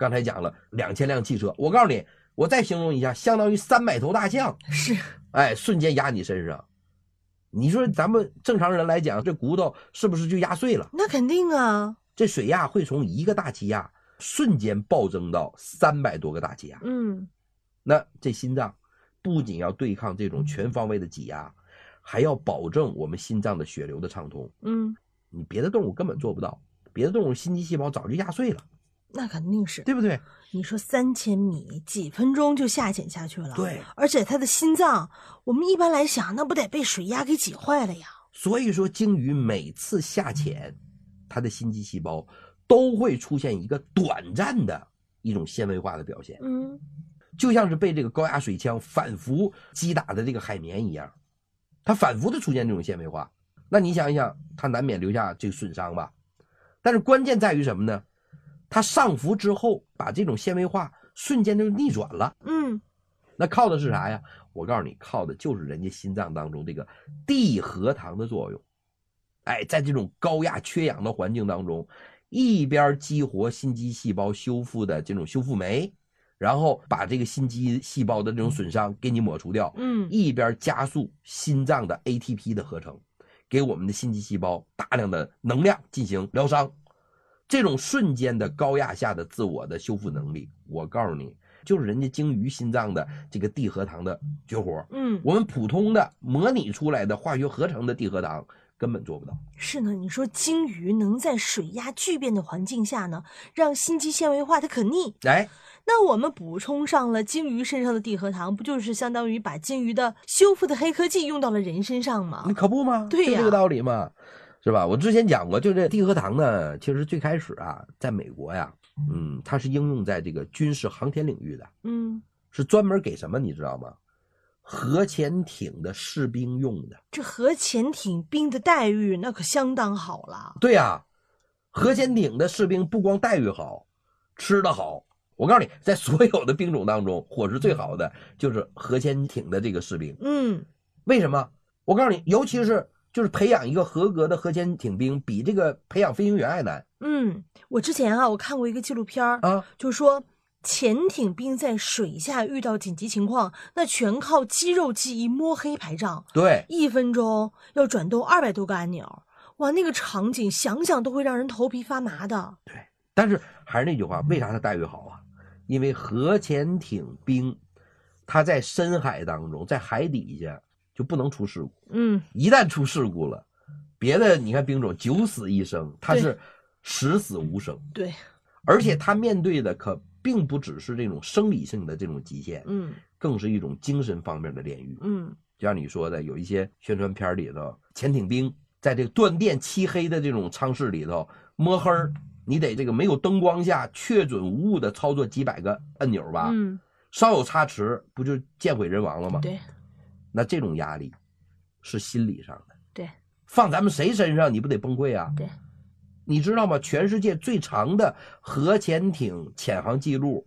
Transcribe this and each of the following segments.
刚才讲了2000辆汽车，我告诉你，我再形容一下，相当于300头大象， 是， 哎，瞬间压你身上。你说咱们正常人来讲，这骨头是不是就压碎了？ 那肯定啊。 这水压会从1个大气压瞬间暴增到300多个大气压。那这心脏不仅要对抗这种全方位的挤压，还要保证我们心脏的血流的畅通。你别的动物根本做不到，别的动物心肌细胞早就压碎了。 那肯定是， 对不对？ 你说3000米几分钟就下潜下去了， 对， 而且它的心脏，我们一般来想，那不得被水压给挤坏了呀？ 所以说，鲸鱼每次下潜，它的心肌细胞都会出现一个短暂的一种纤维化的表现，就像是被这个高压水枪反复击打的这个海绵一样，它反复的出现这种纤维化。那你想一想，它难免留下这个损伤吧？但是关键在于什么呢？它上浮之后，把这种纤维化瞬间就逆转了。那靠的是啥呀？我告诉你，靠的就是人家心脏当中这个地核糖的作用。哎，在这种高压缺氧的环境当中，一边激活心肌细胞修复的这种修复酶，然后把这个心肌细胞的这种损伤给你抹除掉，一边加速心脏的 ATP 的合成，给我们的心肌细胞大量的能量进行疗伤。这种瞬间的高压下的自我的修复能力，我告诉你，就是人家鲸鱼心脏的这个地核糖的绝活。我们普通的模拟出来的化学合成的地核糖根本做不到。 是呢，你说鲸鱼能在水压巨变的环境下呢，让心肌纤维化它可逆。那我们补充上了鲸鱼身上的地核糖，不就是相当于把鲸鱼的修复的黑科技用到了人身上吗？ 你可不吗？ 对呀， 就这个道理嘛。是吧？我之前讲过，就这地核糖呢，其实最开始啊，在美国呀，它是应用在这个军事航天领域的，是专门给什么你知道吗？核潜艇的士兵用的。 这核潜艇兵的待遇那可相当好了。 对呀，核潜艇的士兵不光待遇好，吃得好。我告诉你，在所有的兵种当中，伙食最好的就是核潜艇的这个士兵。为什么？我告诉你，尤其是就是培养一个合格的核潜艇兵，比这个培养飞行员还难。 我之前我看过一个纪录片就是说潜艇兵在水下遇到紧急情况，那全靠肌肉记忆摸黑排仗。 对 ，1分钟要转动200多个按钮，哇，那个场景想想都会让人头皮发麻的。 对，但是还是那句话，为啥他待遇好啊？因为核潜艇兵他在深海当中，在海底下就不能出事故。一旦出事故了，别的你看兵种9死1生，他是10死无生。 对， 而且他面对的可并不只是这种生理性的这种极限，更是一种精神方面的炼狱。就像你说的，有一些宣传片里头，潜艇兵在这个断电漆黑的这种舱室里头摸黑儿，你得这个没有灯光下确准无误的操作几百个按钮吧，稍有差池不就见毁人亡了吗？ 对， 那这种压力是心理上的。 对， 放咱们谁身上你不得崩溃啊？ 对， 你知道吗？全世界最长的核潜艇潜航记录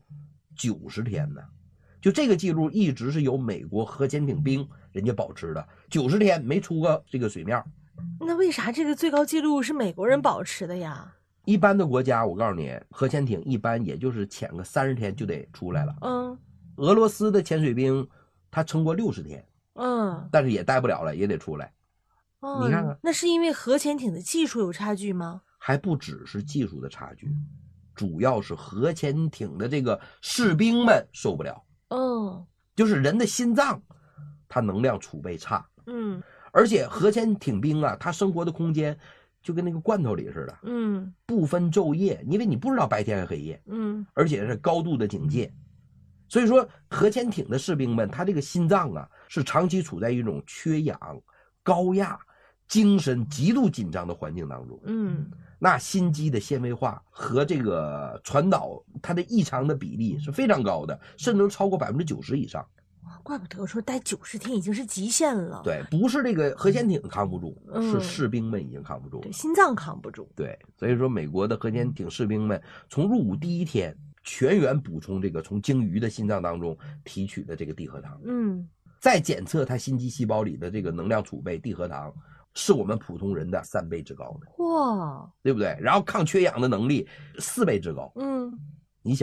90天呢，就这个记录一直是由美国核潜艇兵人家保持的，90天没出过这个水面。 那为啥这个最高纪录是美国人保持的呀？ 一般的国家，我告诉你，核潜艇一般也就是潜个30天就得出来了。俄罗斯的潜水兵他撑过60天，但是也待不了了，也得出来。你看看， 那是因为核潜艇的技术有差距吗？ 还不只是技术的差距，主要是核潜艇的这个士兵们受不了。就是人的心脏，它能量储备差。而且核潜艇兵啊，他生活的空间就跟那个罐头里似的，不分昼夜，因为你不知道白天还黑夜，而且是高度的警戒。所以说，核潜艇的士兵们，他这个心脏啊，是长期处在一种缺氧、高压、精神极度紧张的环境当中。那心肌的纤维化和这个传导它的异常的比例是非常高的，甚至能超过90%以上。 怪不得说待90天已经是极限了。 对，不是这个核潜艇扛不住，是士兵们已经扛不住了。 对，心脏扛不住。 对，所以说美国的核潜艇士兵们从入伍第1天全员补充这个从鲸鱼的心脏当中提取的这个地核糖。再检测它心肌细胞里的这个能量储备，地核糖是我们普通人的3倍之高的。 哇， 对不对？然后抗缺氧的能力4倍之高。